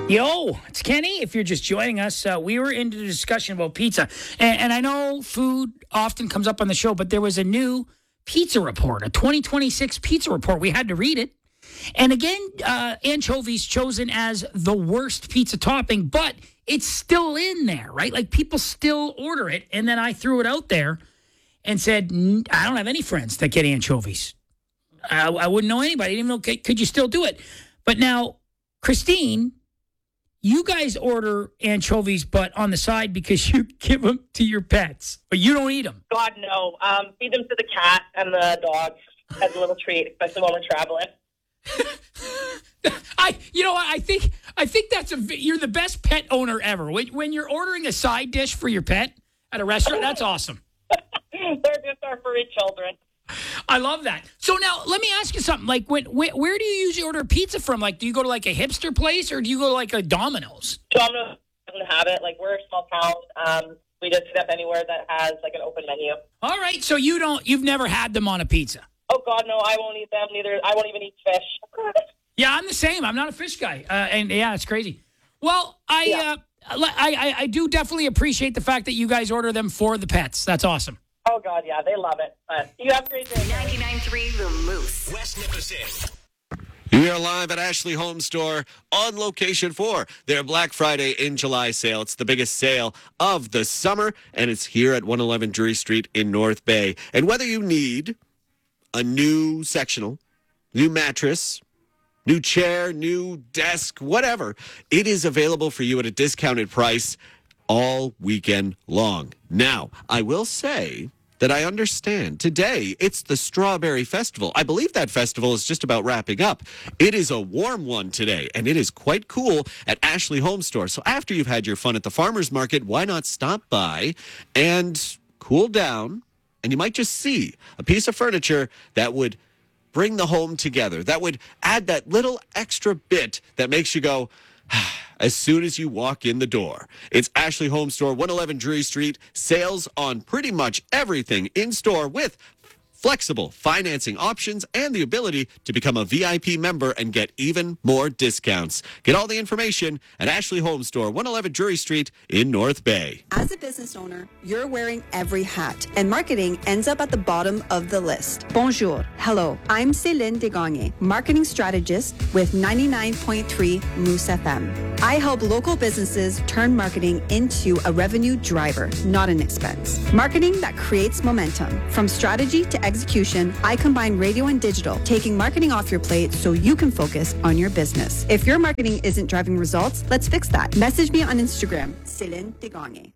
Yo, it's Kenny. If you're just joining us, we were into the discussion about pizza. And I know food often comes up on the show, but there was a new pizza report, a 2026 pizza report. We had to read it. And again, anchovies chosen as the worst pizza topping, but it's still in there, right? Like people still order it. And then I threw it out there and said, I don't have any friends that get anchovies. I wouldn't know anybody. I didn't even know, could you still do it? But now, Christine, you guys order anchovies, but on the side because you give them to your pets, but you don't eat them. God, no. Feed them to the cat and the dog as a little treat, especially when we're traveling. I think you're the best pet owner ever. When you're ordering a side dish for your pet at a restaurant, that's awesome. They're just our furry children. I love that. So now let me ask you something. Like, where do you usually order pizza from? Like, do you go to like a hipster place or do you go to like a Domino's? Domino's doesn't have it. Like, we're a small town. We just hit up anywhere that has like an open menu. All right. So you've never had them on a pizza? Oh God, no! I won't eat them. Neither. I won't even eat fish. Yeah, I'm the same. I'm not a fish guy, and yeah, it's crazy. Well, I do definitely appreciate the fact that you guys order them for the pets. That's awesome. Oh, God, yeah, they love it. You have a great day. 99.3 The Moose. West Nipissing. We are live at Ashley Home Store on location for their Black Friday in July sale. It's the biggest sale of the summer, and it's here at 111 Drury Street in North Bay. And whether you need a new sectional, new mattress, new chair, new desk, whatever, it is available for you at a discounted price all weekend long. Now, I will say that I understand today it's the Strawberry Festival. I believe that festival is just about wrapping up. It is a warm one today, and it is quite cool at Ashley Home Store. So after you've had your fun at the farmer's market, why not stop by and cool down? And you might just see a piece of furniture that would bring the home together, that would add that little extra bit that makes you go, as soon as you walk in the door. It's Ashley Home Store, 111 Drury Street. Sales on pretty much everything in store with flexible financing options and the ability to become a VIP member and get even more discounts. Get all the information at Ashley Home Store, 111 Drury Street in North Bay. As a business owner, you're wearing every hat, and marketing ends up at the bottom of the list. Bonjour. Hello. I'm Céline Desgagne, marketing strategist with 99.3 Moose FM. I help local businesses turn marketing into a revenue driver, not an expense. Marketing that creates momentum. From strategy to execution, I combine radio and digital, taking marketing off your plate so you can focus on your business. If your marketing isn't driving results, let's fix that. Message me on Instagram, Céline Desgagne.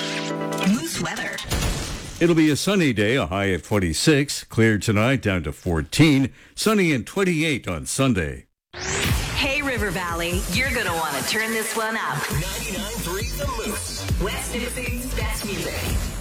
Moose weather. It'll be a sunny day, a high of 26. Clear tonight, down to 14. Sunny and 28 on Sunday. Hey, River Valley, you're going to want to turn this one up. 99.3 The Moose. West Nipissing's best music.